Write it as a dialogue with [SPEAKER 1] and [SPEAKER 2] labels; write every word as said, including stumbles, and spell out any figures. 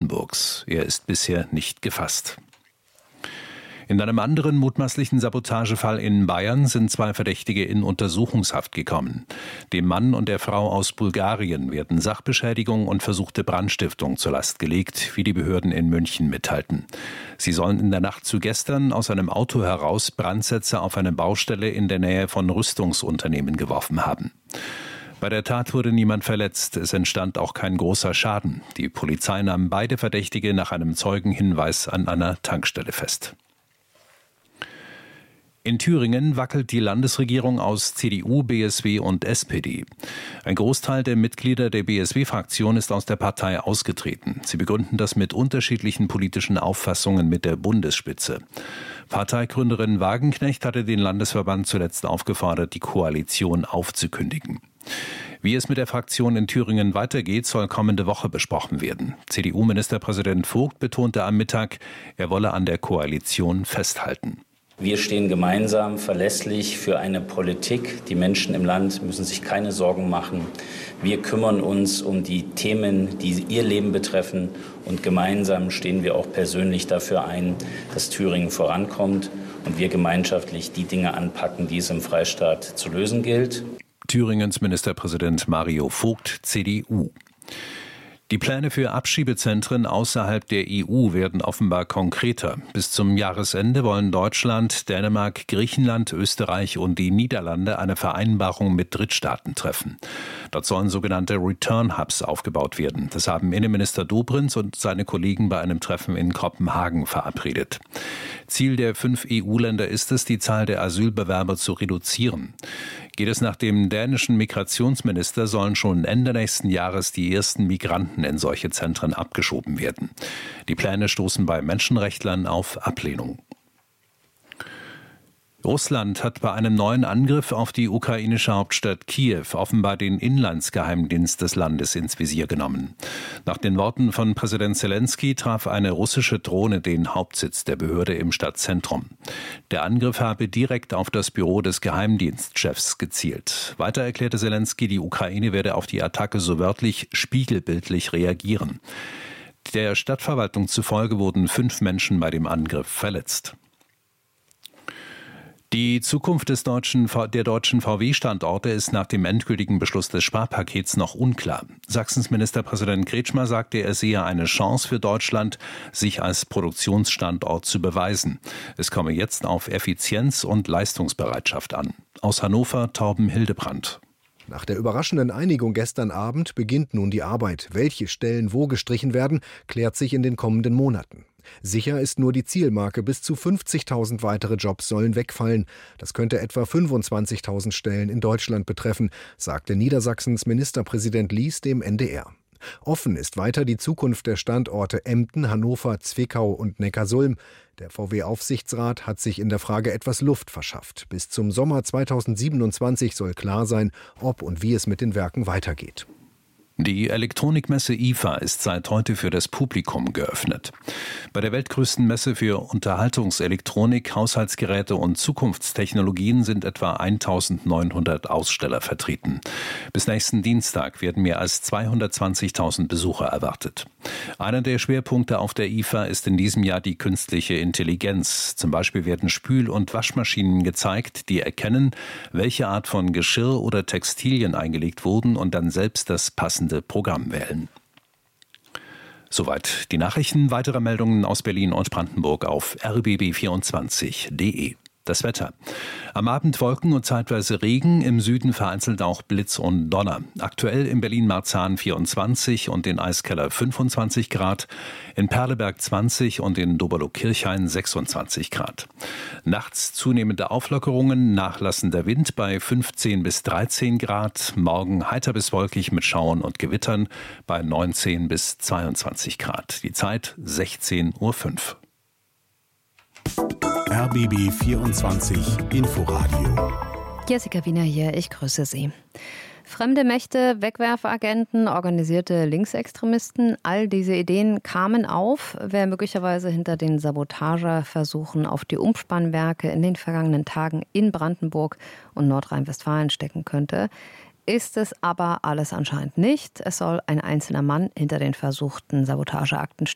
[SPEAKER 1] Brandenburgs. Er ist bisher nicht gefasst. In einem anderen mutmaßlichen Sabotagefall in Bayern sind zwei Verdächtige in Untersuchungshaft gekommen. Dem Mann und der Frau aus Bulgarien werden Sachbeschädigung und versuchte Brandstiftung zur Last gelegt, wie die Behörden in München mitteilten. Sie sollen in der Nacht zu gestern aus einem Auto heraus Brandsätze auf eine Baustelle in der Nähe von Rüstungsunternehmen geworfen haben. Bei der Tat wurde niemand verletzt, es entstand auch kein großer Schaden. Die Polizei nahm beide Verdächtige nach einem Zeugenhinweis an einer Tankstelle fest. In Thüringen wackelt die Landesregierung aus C D U, B S W und S P D. Ein Großteil der Mitglieder der B S W-Fraktion ist aus der Partei ausgetreten. Sie begründen das mit unterschiedlichen politischen Auffassungen mit der Bundesspitze. Parteigründerin Wagenknecht hatte den Landesverband zuletzt aufgefordert, die Koalition aufzukündigen. Wie es mit der Fraktion in Thüringen weitergeht, soll kommende Woche besprochen werden. C D U-Ministerpräsident Vogt betonte am Mittag, er wolle an der Koalition festhalten.
[SPEAKER 2] Wir stehen gemeinsam verlässlich für eine Politik. Die Menschen im Land müssen sich keine Sorgen machen. Wir kümmern uns um die Themen, die ihr Leben betreffen. Und gemeinsam stehen wir auch persönlich dafür ein, dass Thüringen vorankommt und wir gemeinschaftlich die Dinge anpacken, die es im Freistaat zu lösen gilt.
[SPEAKER 1] Thüringens Ministerpräsident Mario Vogt, C D U. Die Pläne für Abschiebezentren außerhalb der E U werden offenbar konkreter. Bis zum Jahresende wollen Deutschland, Dänemark, Griechenland, Österreich und die Niederlande eine Vereinbarung mit Drittstaaten treffen. Dort sollen sogenannte Return Hubs aufgebaut werden. Das haben Innenminister Dobrindt und seine Kollegen bei einem Treffen in Kopenhagen verabredet. Ziel der fünf E U-Länder ist es, die Zahl der Asylbewerber zu reduzieren. Geht es nach dem dänischen Migrationsminister, sollen schon Ende nächsten Jahres die ersten Migranten in solche Zentren abgeschoben werden. Die Pläne stoßen bei Menschenrechtlern auf Ablehnung. Russland hat bei einem neuen Angriff auf die ukrainische Hauptstadt Kiew offenbar den Inlandsgeheimdienst des Landes ins Visier genommen. Nach den Worten von Präsident Zelensky traf eine russische Drohne den Hauptsitz der Behörde im Stadtzentrum. Der Angriff habe direkt auf das Büro des Geheimdienstchefs gezielt. Weiter erklärte Zelensky, die Ukraine werde auf die Attacke so wörtlich spiegelbildlich reagieren. Der Stadtverwaltung zufolge wurden fünf Menschen bei dem Angriff verletzt. Die Zukunft des deutschen, der deutschen V W-Standorte ist nach dem endgültigen Beschluss des Sparpakets noch unklar. Sachsens Ministerpräsident Kretschmer sagte, er sehe eine Chance für Deutschland, sich als Produktionsstandort zu beweisen. Es komme jetzt auf Effizienz und Leistungsbereitschaft an. Aus Hannover Torben Hildebrandt.
[SPEAKER 3] Nach der überraschenden Einigung gestern Abend beginnt nun die Arbeit. Welche Stellen wo gestrichen werden, klärt sich in den kommenden Monaten. Sicher ist nur die Zielmarke, bis zu fünfzigtausend weitere Jobs sollen wegfallen. Das könnte etwa fünfundzwanzigtausend Stellen in Deutschland betreffen, sagte Niedersachsens Ministerpräsident Lies dem N D R. Offen ist weiter die Zukunft der Standorte Emden, Hannover, Zwickau und Neckarsulm. Der V W-Aufsichtsrat hat sich in der Frage etwas Luft verschafft. Bis zum Sommer zweitausendsiebenundzwanzig soll klar sein, ob und wie es mit den Werken weitergeht.
[SPEAKER 1] Die Elektronikmesse I F A ist seit heute für das Publikum geöffnet. Bei der weltgrößten Messe für Unterhaltungselektronik, Haushaltsgeräte und Zukunftstechnologien sind etwa eintausendneunhundert Aussteller vertreten. Bis nächsten Dienstag werden mehr als zweihundertzwanzigtausend Besucher erwartet. Einer der Schwerpunkte auf der I F A ist in diesem Jahr die künstliche Intelligenz. Zum Beispiel werden Spül- und Waschmaschinen gezeigt, die erkennen, welche Art von Geschirr oder Textilien eingelegt wurden und dann selbst das passende Programm wählen. Soweit die Nachrichten. Weitere Meldungen aus Berlin und Brandenburg auf r b b vierundzwanzig punkt d e. Das Wetter. Am Abend Wolken und zeitweise Regen, im Süden vereinzelt auch Blitz und Donner. Aktuell in Berlin-Marzahn vierundzwanzig und in Eiskeller fünfundzwanzig Grad, in Perleberg zwanzig und in Doberlo-Kirchhain sechsundzwanzig Grad. Nachts zunehmende Auflockerungen, nachlassender Wind bei fünfzehn bis dreizehn Grad. Morgen heiter bis wolkig mit Schauern und Gewittern bei neunzehn bis zweiundzwanzig Grad. Die Zeit sechzehn Uhr fünf.
[SPEAKER 4] R B B vierundzwanzig Inforadio.
[SPEAKER 5] Jessica Wiener hier, ich grüße Sie. Fremde Mächte, Wegwerfagenten, organisierte Linksextremisten, all diese Ideen kamen auf. Wer möglicherweise hinter den Sabotageversuchen auf die Umspannwerke in den vergangenen Tagen in Brandenburg und Nordrhein-Westfalen stecken könnte, ist es aber alles anscheinend nicht. Es soll ein einzelner Mann hinter den versuchten Sabotageakten